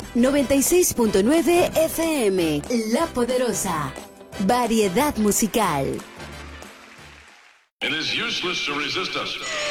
96.9 FM, La Poderosa. Variedad musical. It is useless to resist us.